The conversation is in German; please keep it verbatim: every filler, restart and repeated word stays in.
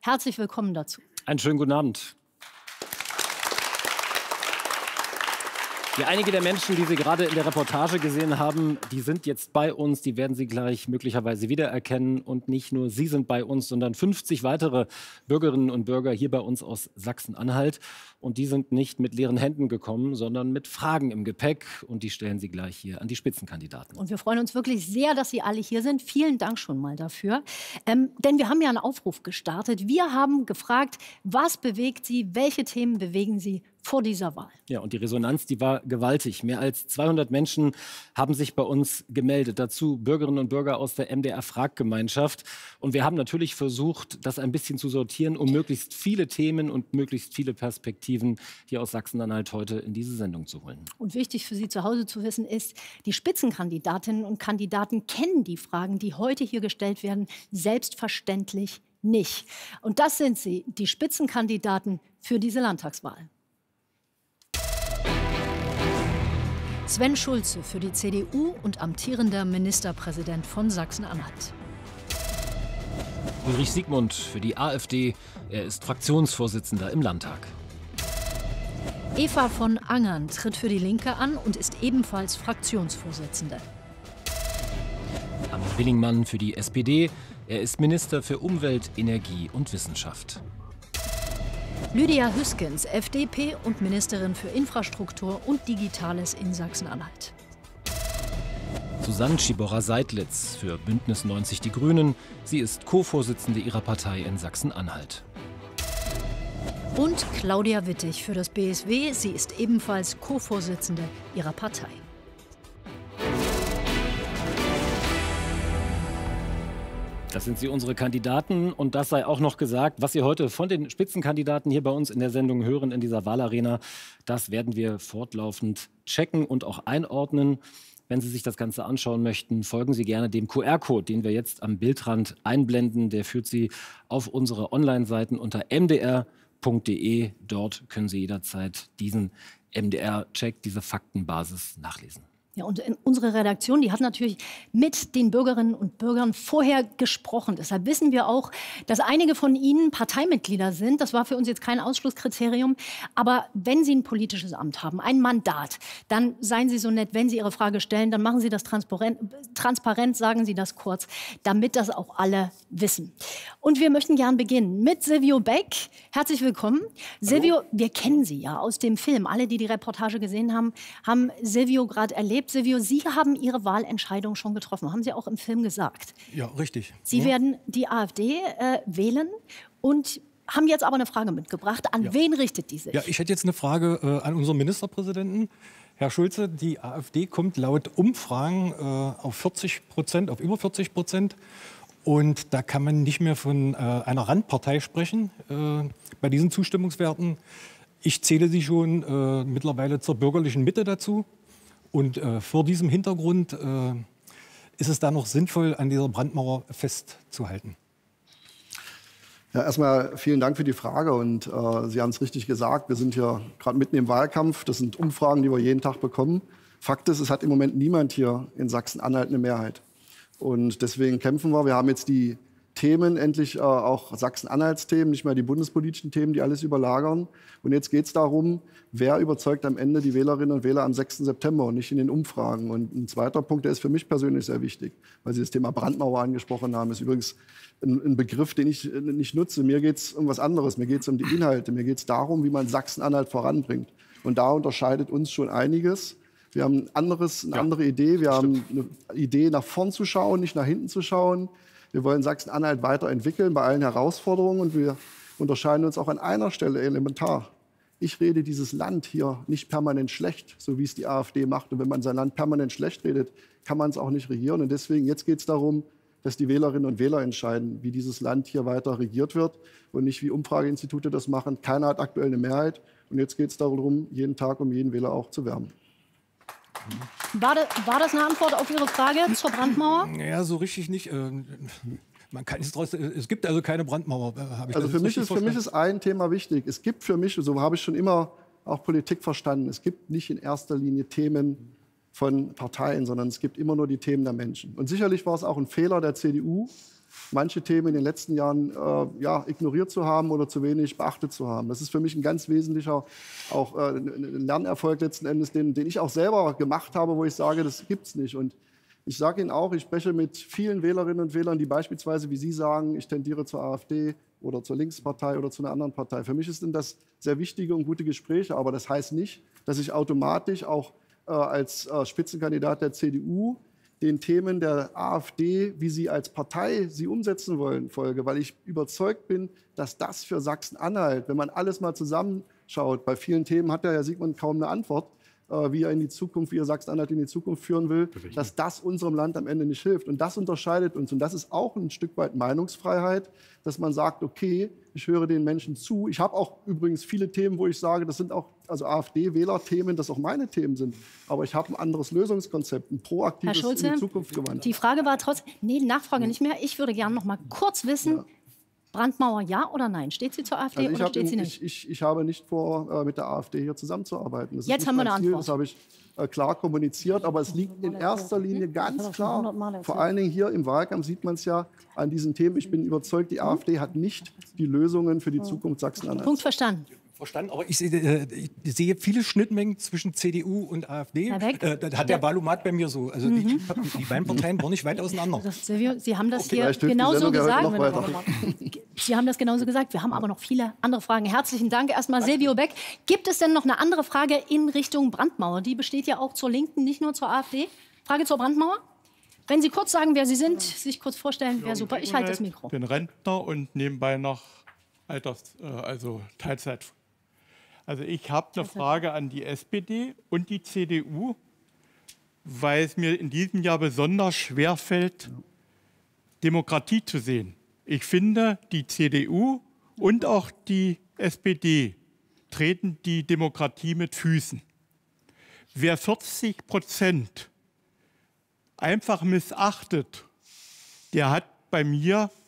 Herzlich willkommen dazu. Einen schönen guten Abend. Ja, einige der Menschen, die Sie gerade in der Reportage gesehen haben, die sind jetzt bei uns. Die werden Sie gleich möglicherweise wiedererkennen. Und nicht nur Sie sind bei uns, sondern fünfzig weitere Bürgerinnen und Bürger hier bei uns aus Sachsen-Anhalt. Und die sind nicht mit leeren Händen gekommen, sondern mit Fragen im Gepäck. Und die stellen Sie gleich hier an die Spitzenkandidaten. Und wir freuen uns wirklich sehr, dass Sie alle hier sind. Vielen Dank schon mal dafür. Ähm, denn wir haben ja einen Aufruf gestartet. Wir haben gefragt, was bewegt Sie, welche Themen bewegen Sie vor dieser Wahl? Ja, und die Resonanz, die war gewaltig. Mehr als zweihundert Menschen haben sich bei uns gemeldet. Dazu Bürgerinnen und Bürger aus der M D R-Frag-Gemeinschaft. Und wir haben natürlich versucht, das ein bisschen zu sortieren, um möglichst viele Themen und möglichst viele Perspektiven hier aus Sachsen-Anhalt heute in diese Sendung zu holen. Und wichtig für Sie zu Hause zu wissen ist, die Spitzenkandidatinnen und Kandidaten kennen die Fragen, die heute hier gestellt werden, selbstverständlich nicht. Und das sind sie, die Spitzenkandidaten für diese Landtagswahl. Sven Schulze für die C D U und amtierender Ministerpräsident von Sachsen-Anhalt. Ulrich Siegmund für die AfD. Er ist Fraktionsvorsitzender im Landtag. Eva von Angern tritt für die Linke an und ist ebenfalls Fraktionsvorsitzende. Armin Willingmann für die S P D. Er ist Minister für Umwelt, Energie und Wissenschaft. Lydia Hüskens, F D P und Ministerin für Infrastruktur und Digitales in Sachsen-Anhalt. Susanne Schiborra-Seidlitz für Bündnis neunzig Die Grünen. Sie ist Co-Vorsitzende ihrer Partei in Sachsen-Anhalt. Und Claudia Wittig für das B S W. Sie ist ebenfalls Co-Vorsitzende ihrer Partei. Das sind sie, unsere Kandidaten. Und das sei auch noch gesagt, was Sie heute von den Spitzenkandidaten hier bei uns in der Sendung hören, in dieser Wahlarena, das werden wir fortlaufend checken und auch einordnen. Wenn Sie sich das Ganze anschauen möchten, folgen Sie gerne dem Q R-Code, den wir jetzt am Bildrand einblenden. Der führt Sie auf unsere Online-Seiten unter m d r punkt d e. Dort können Sie jederzeit diesen M D R-Check, diese Faktenbasis nachlesen. Ja, und unsere Redaktion, die hat natürlich mit den Bürgerinnen und Bürgern vorher gesprochen. Deshalb wissen wir auch, dass einige von Ihnen Parteimitglieder sind. Das war für uns jetzt kein Ausschlusskriterium. Aber wenn Sie ein politisches Amt haben, ein Mandat, dann seien Sie so nett, wenn Sie Ihre Frage stellen, dann machen Sie das transparent, transparent, sagen Sie das kurz, damit das auch alle wissen. Und wir möchten gern beginnen mit Silvio Beck. Herzlich willkommen. Hallo. Silvio, wir kennen Sie ja aus dem Film. Alle, die die Reportage gesehen haben, haben Silvio gerade erlebt. Silvio, Sie haben Ihre Wahlentscheidung schon getroffen, haben Sie auch im Film gesagt. Ja, richtig. Sie ja. werden die AfD äh, wählen und haben jetzt aber eine Frage mitgebracht. An ja. wen richtet die sich? Ja, ich hätte jetzt eine Frage äh, an unseren Ministerpräsidenten. Herr Schulze, die AfD kommt laut Umfragen äh, auf vierzig Prozent, auf über vierzig Prozent. Und da kann man nicht mehr von äh, einer Randpartei sprechen äh, bei diesen Zustimmungswerten. Ich zähle sie schon äh, mittlerweile zur bürgerlichen Mitte dazu. Und äh, vor diesem Hintergrund äh, ist es da noch sinnvoll, an dieser Brandmauer festzuhalten? Ja, erstmal vielen Dank für die Frage. Und äh, Sie haben es richtig gesagt, wir sind hier gerade mitten im Wahlkampf. Das sind Umfragen, die wir jeden Tag bekommen. Fakt ist, es hat im Moment niemand hier in Sachsen-Anhalt eine Mehrheit. Und deswegen kämpfen wir. Wir haben jetzt die Themen, endlich äh, auch Sachsen-Anhalts-Themen, nicht mehr die bundespolitischen Themen, die alles überlagern. Und jetzt geht es darum, wer überzeugt am Ende die Wählerinnen und Wähler am sechsten September und nicht in den Umfragen. Und ein zweiter Punkt, der ist für mich persönlich sehr wichtig, weil Sie das Thema Brandmauer angesprochen haben, ist übrigens ein, ein Begriff, den ich nicht nutze. Mir geht es um was anderes, mir geht es um die Inhalte, mir geht es darum, wie man Sachsen-Anhalt voranbringt. Und da unterscheidet uns schon einiges. Wir haben ein anderes, eine ja, andere Idee, wir haben eine Idee, nach vorn zu schauen, nicht nach hinten zu schauen. Wir wollen Sachsen-Anhalt weiterentwickeln bei allen Herausforderungen und wir unterscheiden uns auch an einer Stelle elementar. Ich rede dieses Land hier nicht permanent schlecht, so wie es die AfD macht. Und wenn man sein Land permanent schlecht redet, kann man es auch nicht regieren. Und deswegen, jetzt geht es darum, dass die Wählerinnen und Wähler entscheiden, wie dieses Land hier weiter regiert wird und nicht wie Umfrageinstitute das machen. Keiner hat aktuell eine Mehrheit. Und jetzt geht es darum, jeden Tag um jeden Wähler auch zu werben. War das, war das eine Antwort auf Ihre Frage zur Brandmauer? Ja, so richtig nicht. Man kann es, draus, es gibt also keine Brandmauer. Ich also für mich, ist, für mich ist ein Thema wichtig. Es gibt für mich, so habe ich schon immer auch Politik verstanden, es gibt nicht in erster Linie Themen von Parteien, sondern es gibt immer nur die Themen der Menschen. Und sicherlich war es auch ein Fehler der C D U, manche Themen in den letzten Jahren äh, ja, ignoriert zu haben oder zu wenig beachtet zu haben. Das ist für mich ein ganz wesentlicher auch, äh, ein Lernerfolg letzten Endes, den, den ich auch selber gemacht habe, wo ich sage, das gibt es nicht. Und ich sage Ihnen auch, ich spreche mit vielen Wählerinnen und Wählern, die beispielsweise, wie Sie sagen, ich tendiere zur AfD oder zur Linkspartei oder zu einer anderen Partei. Für mich sind das sehr wichtige und gute Gespräche, aber das heißt nicht, dass ich automatisch auch äh, als äh, Spitzenkandidat der C D U den Themen der AfD, wie sie als Partei sie umsetzen wollen, folge, weil ich überzeugt bin, dass das für Sachsen-Anhalt, wenn man alles mal zusammenschaut, bei vielen Themen hat der Herr Siegmund kaum eine Antwort, äh, wie er in die Zukunft, wie er Sachsen-Anhalt in die Zukunft führen will, dass das unserem Land am Ende nicht hilft. Und das unterscheidet uns. Und das ist auch ein Stück weit Meinungsfreiheit, dass man sagt, okay, ich höre den Menschen zu. Ich habe auch übrigens viele Themen, wo ich sage, das sind auch also AfD-Wähler-Themen, das auch meine Themen sind. Aber ich habe ein anderes Lösungskonzept, ein proaktives, Herr Schulze, in die Zukunft gewandt. Die Frage war trotzdem, nee, Nachfrage nicht mehr. Ich würde gerne noch mal kurz wissen, Ja. Brandmauer ja oder nein? Steht sie zur AfD Also ich, oder hab, steht sie ich, nicht? ich, ich habe nicht vor, äh, mit der AfD hier zusammenzuarbeiten. Das ist Jetzt nicht haben wir mein eine Ziel, Antwort. das habe ich äh, klar kommuniziert. Aber es liegt in erster Linie ganz klar, vor allen Dingen hier im Wahlkampf sieht man es ja an diesen Themen. Ich bin überzeugt, die AfD hat nicht die Lösungen für die Zukunft Sachsen-Anhalts. Punkt verstanden. Verstanden, aber ich, äh, ich sehe viele Schnittmengen zwischen C D U und AfD. Herr Beck? Äh, das hat der Wahlomat bei mir so. Also die, die beiden Parteien waren nicht weit auseinander. Das, Silvio, Sie haben das Okay, hier vielleicht hilft die genauso Sendung ja heute gesagt. noch weiter. Sie haben das genauso gesagt. Wir haben aber noch viele andere Fragen. Herzlichen Dank erstmal, Silvio Beck. Gibt es denn noch eine andere Frage in Richtung Brandmauer? Die besteht ja auch zur Linken, nicht nur zur AfD. Frage zur Brandmauer? Wenn Sie kurz sagen, wer Sie sind, sich kurz vorstellen, wäre super. Ich halte das Mikro. Ich bin Rentner und nebenbei noch Alters, äh, also Teilzeit. Also ich habe eine Frage an die S P D und die C D U, weil es mir in diesem Jahr besonders schwer fällt, Demokratie zu sehen. Ich finde, die C D U und auch die S P D treten die Demokratie mit Füßen. Wer vierzig Prozent einfach missachtet, der hat bei mir